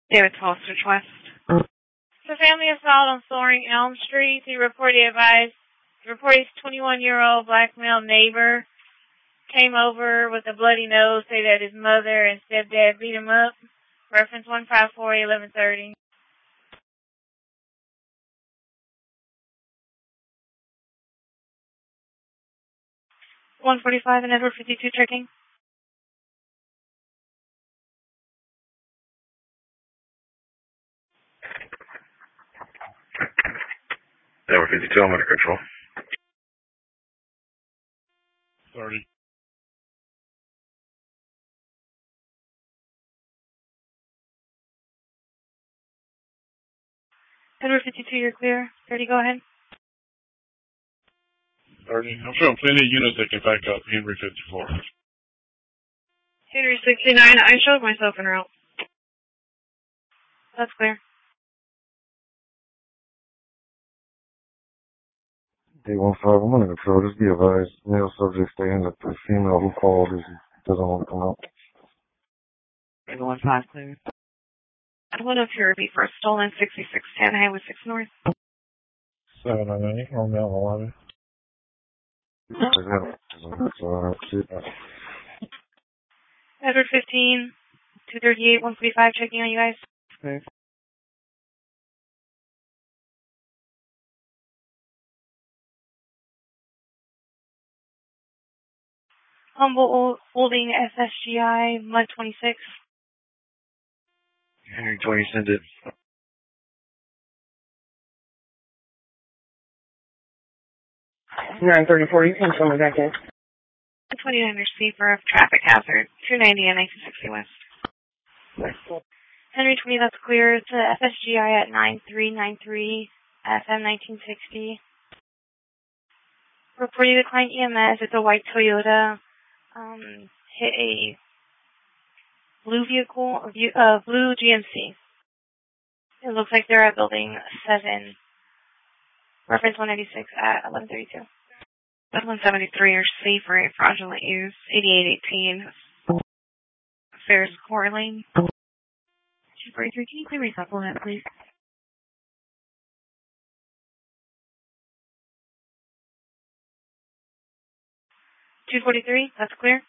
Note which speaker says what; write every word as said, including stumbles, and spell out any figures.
Speaker 1: David Falls, Search West.
Speaker 2: The family assault on Soaring Elm Street. He reported advised, he reported his twenty-one-year-old black male neighbor came over with a bloody nose, say that his mother and stepdad beat him up. Reference one five four eleven thirty.
Speaker 1: one forty-five and Edward fifty-two checking.
Speaker 3: Edward fifty-two, I'm under control.
Speaker 4: thirty.
Speaker 1: Edward fifty-two, you're clear. thirty, go ahead.
Speaker 4: thirty. I'm showing plenty of units that can back up Henry fifty-four.
Speaker 1: Henry sixty-nine, I showed myself en route. That's clear.
Speaker 5: D one five, I'm under control. Just be advised, male subject staying at the female who called is doesn't want to come out.
Speaker 1: D one five, clear. I want to appear to be for a stolen sixty-six ten Highway six North.
Speaker 4: seven nine eight, on down the lobby.
Speaker 1: Edward fifteen, two thirty-eight, one forty-five, checking on you guys.
Speaker 5: Okay.
Speaker 1: Humble holding S S G I, Mud twenty-six.
Speaker 3: Henry twenty, send it.
Speaker 6: nine thirty-four, you can tell me back in.
Speaker 1: twenty-nine receiver of traffic hazard, two ninety and nineteen sixty West. Henry twenty, that's clear. It's a F S G I at nine three nine three, F M nineteen sixty. Reporting to client E M S, it's a white Toyota, um, hit a blue vehicle, uh, blue G M C. It looks like they're at building seven. Reference one ninety-six at eleven thirty-two. one seventy-three are safe for a fraudulent use. eighty-eight eighteen. Ferris Coeur Lane. two forty-three, can you please resupplement, please? two forty-three, that's clear.